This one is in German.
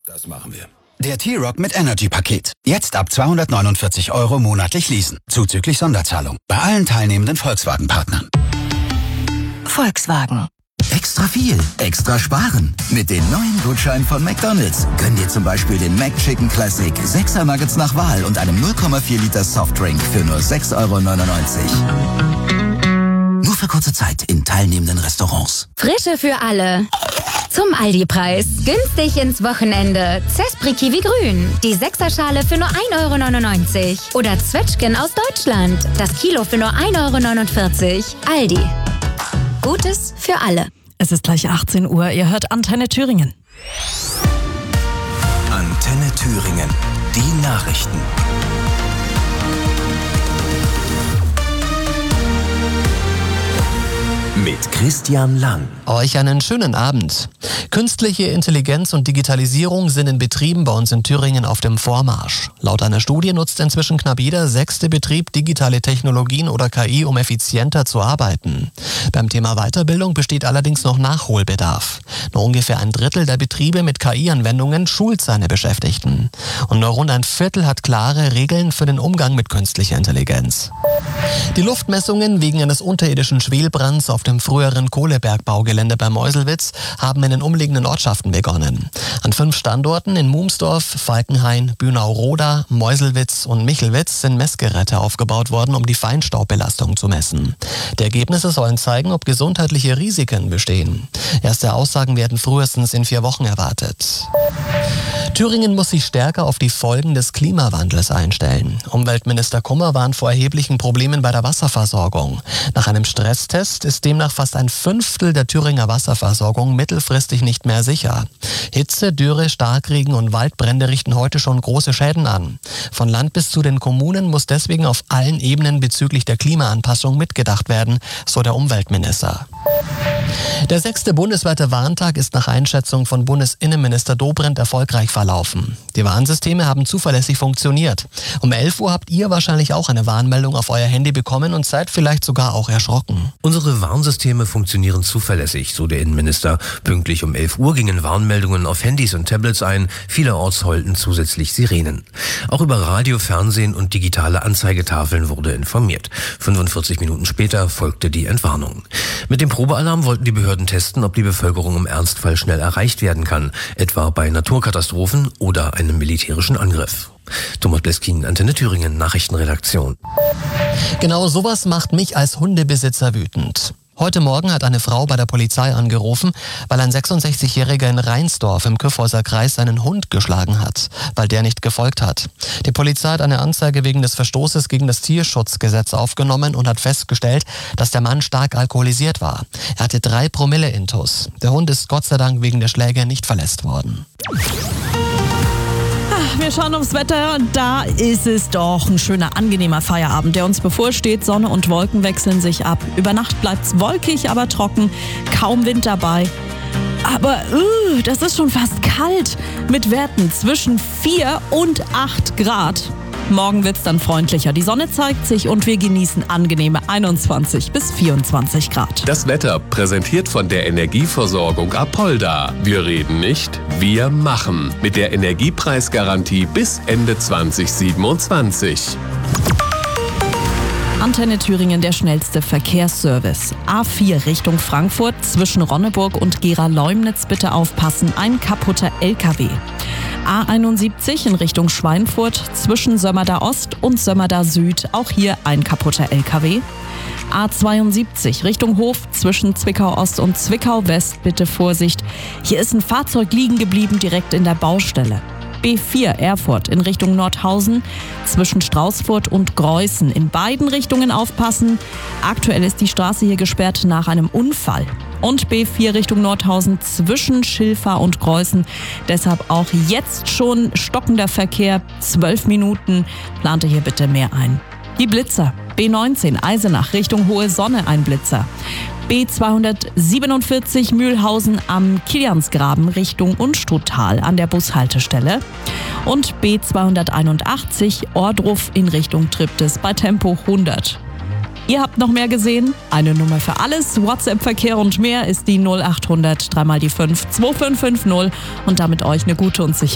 Das machen wir. Der T-Roc mit Energy-Paket. Jetzt ab 249 € monatlich leasen. Zuzüglich Sonderzahlung. Bei allen teilnehmenden Volkswagen-Partnern. Volkswagen. Extra viel, extra sparen. Mit den neuen Gutscheinen von McDonald's gönn dir zum Beispiel den McChicken Classic 6er Nuggets nach Wahl und einem 0,4 Liter Softdrink für nur 6,99 €. Nur für kurze Zeit in teilnehmenden Restaurants. Frische für alle. Zum Aldi-Preis. Günstig ins Wochenende. Zespri Kiwi Grün. Die 6er-Schale für nur 1,99 €. Oder Zwetschgen aus Deutschland. Das Kilo für nur 1,49 € Aldi. Gutes für alle. Es ist gleich 18 Uhr. Ihr hört Antenne Thüringen. Antenne Thüringen. Die Nachrichten. Mit Christian Lang. Euch einen schönen Abend. Künstliche Intelligenz und Digitalisierung sind in Betrieben bei uns in Thüringen auf dem Vormarsch. Laut einer Studie nutzt inzwischen knapp jeder 6. Betrieb digitale Technologien oder KI, um effizienter zu arbeiten. Beim Thema Weiterbildung besteht allerdings noch Nachholbedarf. Nur ungefähr ein Drittel der Betriebe mit KI-Anwendungen schult seine Beschäftigten. Und nur rund ein Viertel hat klare Regeln für den Umgang mit künstlicher Intelligenz. Die Luftmessungen wegen eines unterirdischen Schwelbrands auf dem früheren Kohlebergbaugelände bei Meuselwitz haben in den umliegenden Ortschaften begonnen. An 5 Standorten in Mumsdorf, Falkenhain, Bünau-Roda, Meuselwitz und Michelwitz sind Messgeräte aufgebaut worden, um die Feinstaubbelastung zu messen. Die Ergebnisse sollen zeigen, ob gesundheitliche Risiken bestehen. Erste Aussagen werden frühestens in 4 Wochen erwartet. Thüringen muss sich stärker auf die Folgen des Klimawandels einstellen. Umweltminister Kummer warnt vor erheblichen Problemen bei der Wasserversorgung. Nach einem Stresstest ist demnach fast ein Fünftel der Thüringer Wasserversorgung mittelfristig nicht mehr sicher. Hitze, Dürre, Starkregen und Waldbrände richten heute schon große Schäden an. Von Land bis zu den Kommunen muss deswegen auf allen Ebenen bezüglich der Klimaanpassung mitgedacht werden, so der Umweltminister. Der 6. bundesweite Warntag ist nach Einschätzung von Bundesinnenminister Dobrindt erfolgreich verlaufen. Die Warnsysteme haben zuverlässig funktioniert. Um 11 Uhr habt ihr wahrscheinlich auch eine Warnmeldung auf euer Handy bekommen und seid vielleicht sogar auch erschrocken. Unsere Warnsysteme funktionieren zuverlässig, so der Innenminister. Pünktlich um 11 Uhr gingen Warnmeldungen auf Handys und Tablets ein. Vielerorts heulten zusätzlich Sirenen. Auch über Radio, Fernsehen und digitale Anzeigetafeln wurde informiert. 45 Minuten später folgte die Entwarnung. Mit dem Probealarm wollten die Behörden testen, ob die Bevölkerung im Ernstfall schnell erreicht werden kann, etwa bei Naturkatastrophen oder einem militärischen Angriff. Thomas Bleskin, Antenne Thüringen, Nachrichtenredaktion. Genau sowas macht mich als Hundebesitzer wütend. Heute Morgen hat eine Frau bei der Polizei angerufen, weil ein 66-Jähriger in Rheinsdorf im Kyffhäuser Kreis seinen Hund geschlagen hat, weil der nicht gefolgt hat. Die Polizei hat eine Anzeige wegen des Verstoßes gegen das Tierschutzgesetz aufgenommen und hat festgestellt, dass der Mann stark alkoholisiert war. Er hatte 3 Promille Intus. Der Hund ist Gott sei Dank wegen der Schläge nicht verletzt worden. Wir schauen aufs Wetter und da ist es doch ein schöner, angenehmer Feierabend, der uns bevorsteht. Sonne und Wolken wechseln sich ab. Über Nacht bleibt's wolkig, aber trocken. Kaum Wind dabei. Aber das ist schon fast kalt. Mit Werten zwischen 4 und 8 Grad. Morgen wird's dann freundlicher. Die Sonne zeigt sich und wir genießen angenehme 21 bis 24 Grad. Das Wetter präsentiert von der Energieversorgung Apolda. Wir reden nicht, wir machen. Mit der Energiepreisgarantie bis Ende 2027. Antenne Thüringen, der schnellste Verkehrsservice. A4 Richtung Frankfurt, zwischen Ronneburg und Gera-Leumnitz bitte aufpassen, ein kaputter LKW. A71 in Richtung Schweinfurt, zwischen Sömmerda Ost und Sömmerda Süd, auch hier ein kaputter LKW. A72 Richtung Hof, zwischen Zwickau Ost und Zwickau West, bitte Vorsicht. Hier ist ein Fahrzeug liegen geblieben direkt in der Baustelle. B4 Erfurt in Richtung Nordhausen, zwischen Straußfurt und Greußen. In beiden Richtungen aufpassen. Aktuell ist die Straße hier gesperrt nach einem Unfall. Und B4 Richtung Nordhausen zwischen Schilfach und Greußen. Deshalb auch jetzt schon stockender Verkehr. 12 Minuten. Plante hier bitte mehr ein. Die Blitzer. B19 Eisenach Richtung Hohe Sonne ein Blitzer. B247 Mühlhausen am Kiliansgraben Richtung Unstruttal an der Bushaltestelle. Und B281 Ohrdruf in Richtung Triptis bei Tempo 100. Ihr habt noch mehr gesehen? Eine Nummer für alles. WhatsApp-Verkehr und mehr ist die 0800 3 mal die 5 2550 und damit euch eine gute und sichere